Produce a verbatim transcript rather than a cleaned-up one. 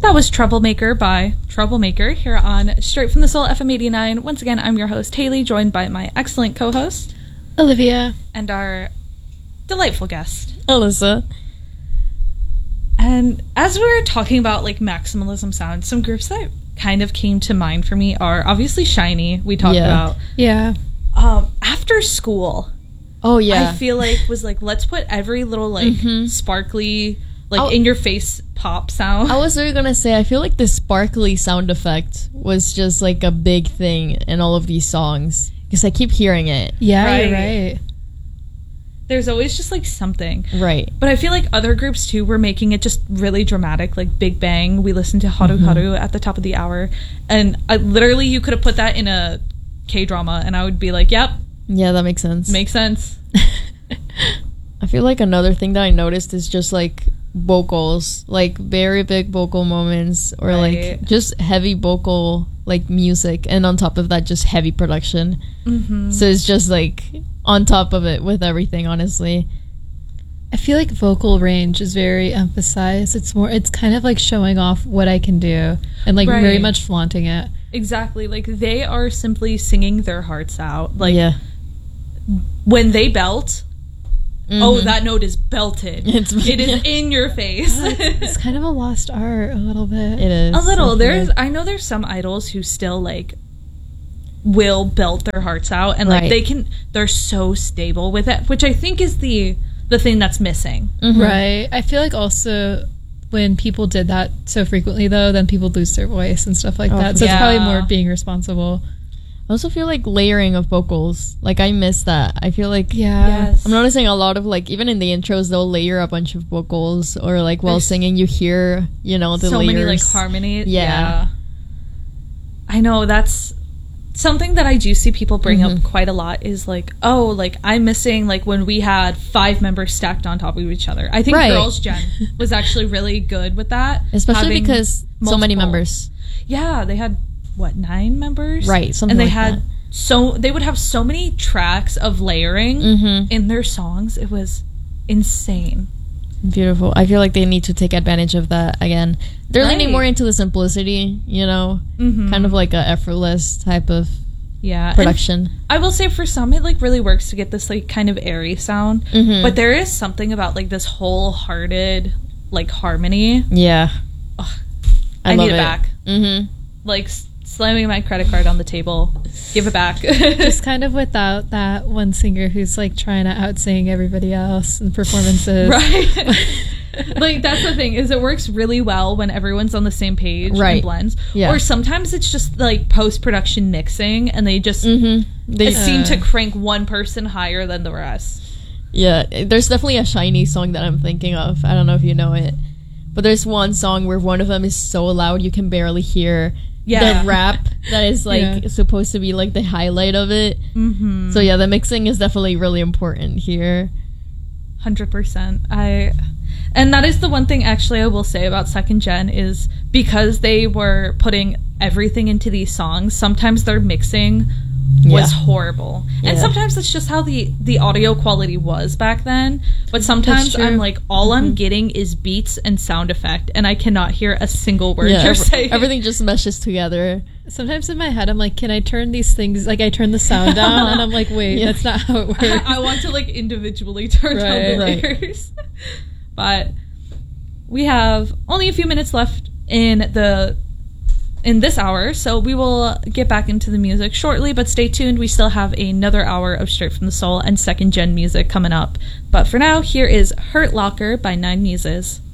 That was Troublemaker by Troublemaker here on Straight from the Soul F M eighty-nine. Once again, I'm your host, Haley, joined by my excellent co-host, Olivia, and our delightful guest, Alyssa. And as we were talking about like maximalism sound, some groups that kind of came to mind for me are obviously SHINee, we talked Yeah. about. Yeah. Um, After School. Oh, yeah. I feel like was like, let's put every little like Mhm. sparkly, like Oh. in your face pop sound. I was really gonna say, I feel like the sparkly sound effect was just like a big thing in all of these songs. Because I keep hearing it. Yeah, Right. you're right. There's always just like something. Right. But I feel like other groups too were making it just really dramatic, like Big Bang. We listened to Haru Mhm. Haru at the top of the hour. And I, literally you could have put that in a K-drama and I would be like, yep, Yeah, that makes sense. makes sense. I feel like another thing that I noticed is just like vocals, like very big vocal moments, or Right. like just heavy vocal like music, and on top of that just heavy production. Mm-hmm. So it's just like on top of it with everything, honestly. I feel like vocal range is very emphasized. It's more, it's kind of like showing off what I can do and like Right. very much flaunting it. Exactly. Like they are simply singing their hearts out. Like Yeah. when they belt, Mhm. oh, that note is belted. It's- it is yeah. in your face. It's kind of a lost art a little bit. It is A little. I There's feel. I know there's some idols who still like will belt their hearts out and like Right. they can they're so stable with it, which I think is the the thing that's missing. Mhm. Right. I feel like also when people did that so frequently though, then people lose their voice and stuff like Oh, that. So yeah. it's probably more being responsible. I also feel like layering of vocals. Like I miss that. I feel like Yeah. I'm noticing a lot of like, even in the intros, they'll layer a bunch of vocals, or like while There's singing, you hear, you know, the so layers. many like harmonies. Yeah. I know that's something that I do see people bring Mhm. up quite a lot is like, oh, like I'm missing like when we had five members stacked on top of each other. I think Right. Girls' Gen was actually really good with that. Especially having because so many multiple- members. Yeah, they had what, nine members? Right, something and they like had that. so they would have so many tracks of layering Mhm. in their songs. It was insane. Beautiful. I feel like they need to take advantage of that again. They're leaning Right. more into the simplicity, you know, Mhm. kind of like a effortless type of Yeah. And production. I will say for some it like really works to get this like kind of airy sound. Mhm. But there is something about like this wholehearted like harmony. Yeah. Ugh, I, I love need it back. Mm-hmm. Like s- slamming my credit card on the table. Give it back. Just kind of without that one singer who's like trying to outsing everybody else in performances. Right. Like that's the thing is it works really well when everyone's on the same page and Right. blends. Yeah. Or sometimes it's just like post-production mixing and they just Mm-hmm. They they seem to Uh. crank one person higher than the rest. Yeah, there's definitely a SHINee song that I'm thinking of. I don't know if you know it. But there's one song where one of them is so loud you can barely hear Yeah. the rap that is like Yeah. supposed to be like the highlight of it. Mm-hmm. So yeah, the mixing is definitely really important here. one hundred percent. I and that is the one thing actually I will say about Second Gen is because they were putting everything into these songs, sometimes their mixing was Yeah. horrible. And Yeah. sometimes that's just how the the audio quality was back then. But sometimes true. I'm like all I'm Mm-hmm. getting is beats and sound effect and I cannot hear a single word Yeah, you're ev- saying. everything just meshes together. Sometimes in my head, I'm like, can I turn these things? Like, I turn the sound down, and I'm like, wait, Yeah. that's not how it works. I want to like individually turn down the Right. layers. But we have only a few minutes left in the in this hour, so we will get back into the music shortly, but stay tuned. We still have another hour of Straight from the Soul and Second Gen music coming up. But for now, here is Hurt Locker by Nine Muses.